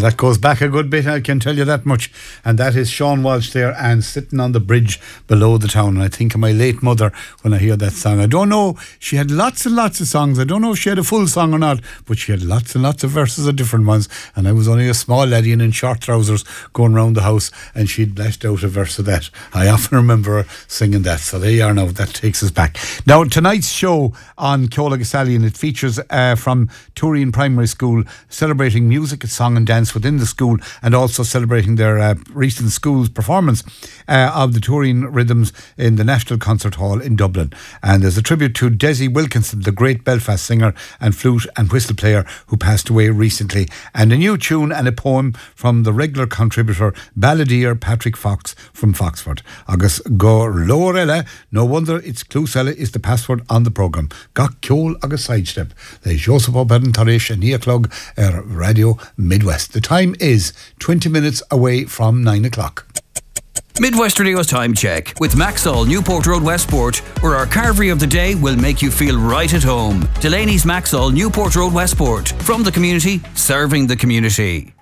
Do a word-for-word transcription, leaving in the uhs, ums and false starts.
that goes back a good bit, I can tell you that much. And that is Sean Walsh there, and Sitting on the Bridge Below the Town. And I think of my late mother when I hear that song. I don't know, she had lots and lots of songs. I don't know if she had a full song or not, but she had lots and lots of verses of different ones. And I was only a small laddie and in short trousers going round the house, and she'd blast out a verse of that. I often remember her singing that. So there you are now, that takes us back. Now, tonight's show on Ceola Gasalian, it features uh, from Turin Primary School, celebrating music, song and dance within the school, and also celebrating their uh, recent school's performance uh, of the Turin Rhythms in the National Concert Hall in Dublin. And there's a tribute to Desi Wilkinson, the great Belfast singer and flute and whistle player who passed away recently, and a new tune and a poem from the regular contributor balladeer Patrick Fox from Foxford. Agus go Lorella, no wonder it's Clusella is the password on the programme. Gach Ceol agus Sidestep. There's Joseph O'Bedden Tarish and Nia Clug er Radio Midwest. The time is twenty minutes away from nine o'clock. Midwest Radio's time check with Maxall, Newport Road, Westport, where our carvery of the day will make you feel right at home. Delaney's Maxall, Newport Road, Westport. From the community, serving the community.